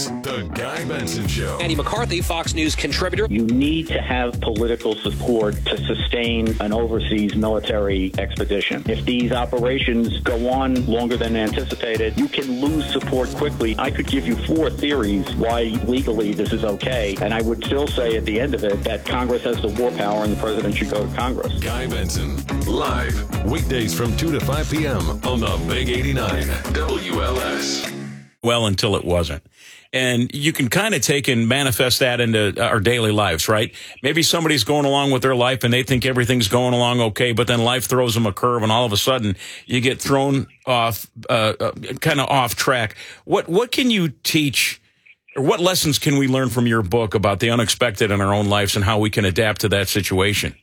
The Guy Benson Show. Andy McCarthy, Fox News contributor. You need to have political support to sustain an overseas military expedition. If these operations go on longer than anticipated, you can lose support quickly. I could give you 4 theories why legally this is okay, and I would still say at the end of it that Congress has the war power and the president should go to Congress. Guy Benson, live, weekdays from 2 to 5 p.m. on the Big 89 WLS. Well, until it wasn't. And you can kind of take and manifest that into our daily lives, right? Maybe somebody's going along with their life and they think everything's going along okay, but then life throws them a curve and all of a sudden you get thrown off, kind of off track. What can you teach, or what lessons can we learn from your book about the unexpected in our own lives and how we can adapt to that situation?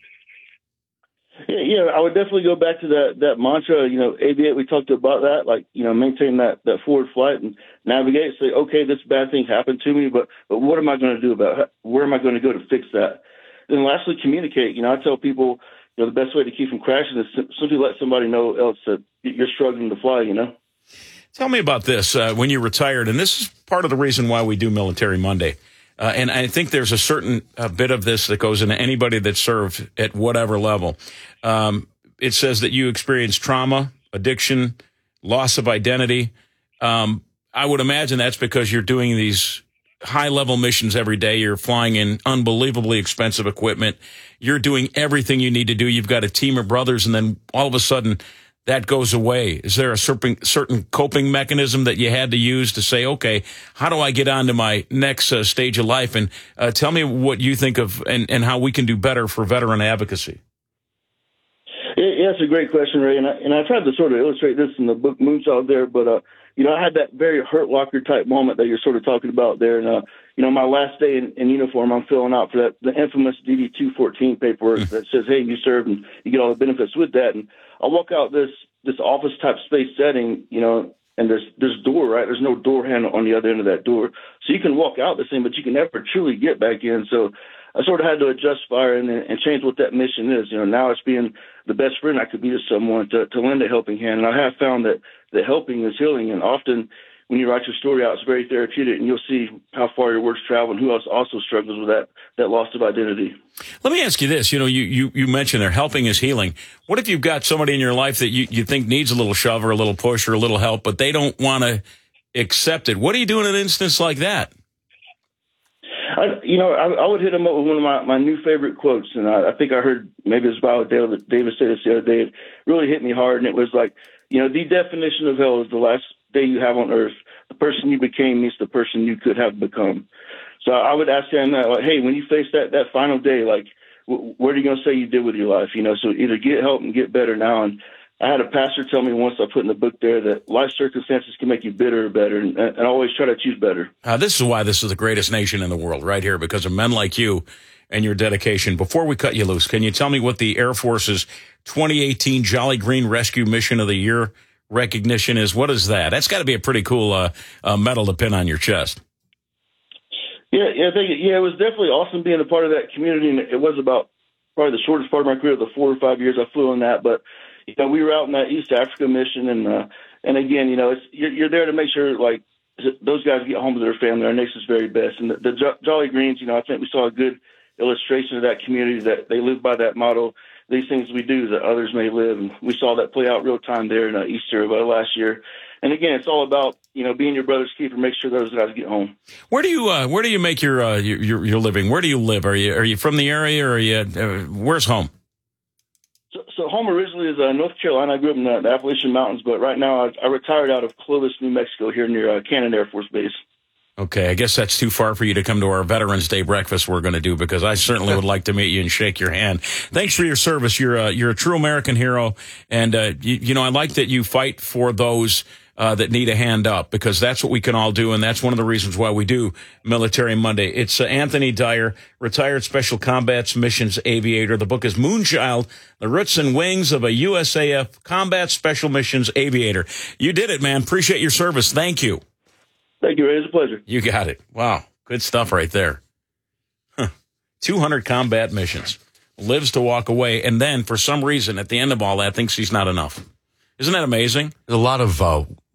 Yeah, I would definitely go back to that mantra, aviate, we talked about that, maintain that forward flight and navigate, say, okay, this bad thing happened to me, but what am I going to do about it? Where am I going to go to fix that? Then lastly, communicate. I tell people, the best way to keep from crashing is simply let somebody know else that you're struggling to fly, Tell me about this, when you retired, and this is part of the reason why we do Military Monday. And I think there's a certain bit of this that goes into anybody that served at whatever level. It says that you experienced trauma, addiction, loss of identity. I would imagine that's because you're doing these high-level missions every day. You're flying in unbelievably expensive equipment. You're doing everything you need to do. You've got a team of brothers, and then all of a sudden that goes away. Is there a certain coping mechanism that you had to use to say, okay, how do I get on to my next stage of life? And tell me what you think of and how we can do better for veteran advocacy. Yeah, that's a great question, Ray. And I tried to sort of illustrate this in the book Moonchild there, but, I had that very Hurt Locker type moment that you're sort of talking about there. And, my last day in uniform, I'm filling out for the infamous DD-214 paperwork that says, hey, you served and you get all the benefits with that. And I walk out this office type space setting, and there's door, right? There's no door handle on the other end of that door. So you can walk out the same, but you can never truly get back in. So I sort of had to adjust fire and change what that mission is. Now it's being the best friend I could be to someone, to lend a helping hand. And I have found that helping is healing. And often when you write your story out, it's very therapeutic, and you'll see how far your words travel and who else also struggles with that loss of identity. Let me ask you this. You mentioned there, helping is healing. What if you've got somebody in your life that you think needs a little shove or a little push or a little help, but they don't want to accept it? What do you do in an instance like that? I would hit them up with one of my new favorite quotes, and I think I heard maybe it's Viola Davis say this the other day. It really hit me hard, and it was like, the definition of hell is the last day you have on earth. The person you became means the person you could have become. So I would ask them that, like, hey, when you face that final day, like, what are you going to say you did with your life? So either get help and get better now. And I had a pastor tell me once, I put in the book there, that life circumstances can make you bitter or better, and always try to choose better. This is why this is the greatest nation in the world, right here, because of men like you and your dedication. Before we cut you loose, can you tell me what the Air Force's 2018 Jolly Green Rescue Mission of the Year recognition is? What is that? That's got to be a pretty cool medal to pin on your chest. Yeah, I think it was definitely awesome being a part of that community, and it was about probably the shortest part of my career, the 4 or 5 years I flew on that. But we were out in that East Africa mission, and again, you're there to make sure like those guys get home to their family, our nation's very best. And the Jolly Greens, I think we saw a good illustration of that community, that they live by that motto. These things we do that others may live, and we saw that play out real time there in Easter of last year. And again, it's all about being your brother's keeper. Make sure those guys get home. Where do you make your living? Where do you live? Are you from the area, or are you where's home? So home originally is North Carolina. I grew up in the Appalachian Mountains, but right now I retired out of Clovis, New Mexico, here near Cannon Air Force Base. Okay, I guess that's too far for you to come to our Veterans Day breakfast we're going to do, because I certainly would like to meet you and shake your hand. Thanks for your service. You're a true American hero, and I like that you fight for those that need a hand up, because that's what we can all do, and that's one of the reasons why we do Military Monday. It's Anthony Dyer, retired Special Combat Missions aviator. The book is Moonchild, The Roots and Wings of a USAF Combat Special Missions Aviator. You did it, man. Appreciate your service. Thank you. Thank you, Ray. It's a pleasure. You got it. Wow. Good stuff right there. 200 combat missions. Lives to walk away, and then, for some reason, at the end of all that, thinks he's not enough. Isn't that amazing? There's a lot of